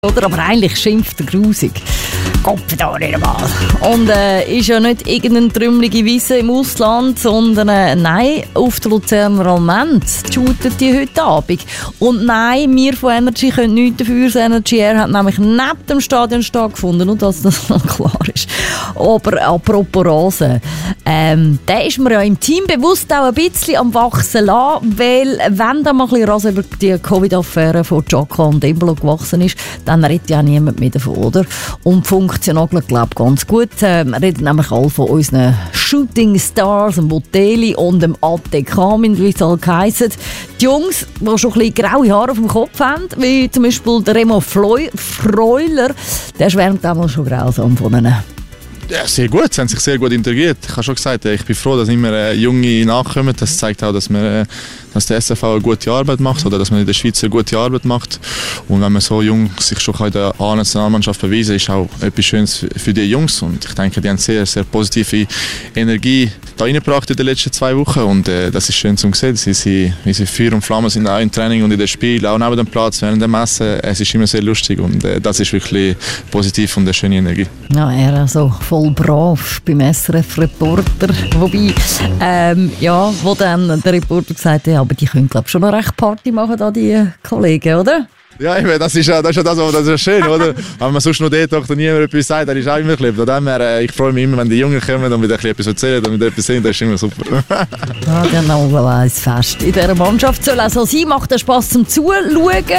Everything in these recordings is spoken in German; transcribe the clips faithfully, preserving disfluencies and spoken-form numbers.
Oder? Aber eigentlich schimpft er grusig. Gott, da nicht einmal. Und äh, ist ja nicht irgendeine trümmelige Wiese im Ausland, sondern äh, nein, auf der Luzerner Almend shooten die heute Abend. Und nein, wir von Energy können nichts dafür. Das Energy Air hat nämlich neben dem Stadion stattgefunden, nur dass das noch klar ist. Aber apropos Rasen, ähm, da ist mir ja im Team bewusst auch ein bisschen am Wachsen lassen, weil wenn da mal ein bisschen Rasen über die Covid-Affäre von Giacomo und Embolo gewachsen ist, dann redet ja niemand mehr davon, oder? Und die Funktionalen, glaube ich, ganz gut. Äh, wir reden nämlich alle von unseren Shooting Stars, dem Botelli und dem A T K, wie es alle geheissen. Die Jungs, die schon ein bisschen graue Haare auf dem Kopf haben, wie zum Beispiel der Remo Freuler, der schwärmt auch mal schon grausam von ihnen. Ja, sehr gut, sie haben sich sehr gut integriert. Ich habe schon gesagt, ich bin froh, dass immer äh, Junge nachkommen. Das zeigt auch, dass, man, äh, dass der S F V eine gute Arbeit macht oder dass man in der Schweiz eine gute Arbeit macht. Und wenn man so jung sich schon in der A-Nationalmannschaft beweisen kann, ist auch etwas Schönes für die Jungs. Und ich denke, die haben sehr, sehr positive Energie da reingebracht in den letzten zwei Wochen. Und äh, das ist schön zu sehen. Sie, sie, wie sie Feuer und Flamme sind, auch im Training und in den Spielen, auch neben dem Platz, während dem Messen. Es ist immer sehr lustig und äh, das ist wirklich positiv und eine schöne Energie. Ja, er also voll brav beim S R F-Reporter. Wobei, ähm, ja, wo dann der Reporter gesagt hat, ja, aber die können, glaube ich, schon noch recht Party machen, da die Kollegen, oder? Ja, das ist ja das, ist ja das, das ist schön, oder? Wenn man sonst noch dort und niemand etwas sagt, dann ist auch immer ein bisschen. Ich freue mich immer, wenn die Jungen kommen und wieder etwas erzählen und wieder etwas sehen, das ist immer super. Ja, genau, ein Fest in dieser Mannschaft soll auch so sein, macht Spass zum Zuschauen.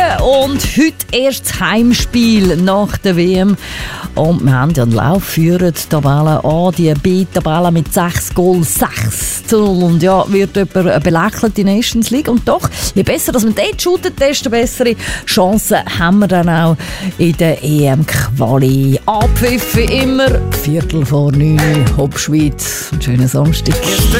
Und heute erst das Heimspiel nach der W M. Und wir haben ja einen Lauf, führen die Tabelle an, die B-Tabelle mit sechs Goals, sechs zu null. Und ja, wird jemand belächelt in der Nations League. Und doch, je besser, dass man dort shootet, desto bessere Chancen haben wir dann auch in der E M-Quali. Abpfiffen immer, Viertel vor neun, Hop Schweiz. Einen schönen Samstag.